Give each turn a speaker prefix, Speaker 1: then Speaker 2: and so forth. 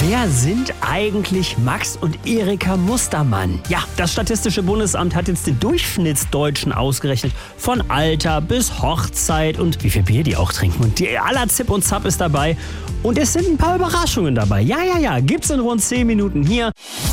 Speaker 1: Wer sind eigentlich Max und Erika Mustermann? Ja, das Statistische Bundesamt hat jetzt den Durchschnittsdeutschen ausgerechnet. Von Alter bis Hochzeit und wie viel Bier die auch trinken. Und aller Zip und Zap ist dabei. Und es sind ein paar Überraschungen dabei. Ja, gibt's in rund 10 Minuten hier.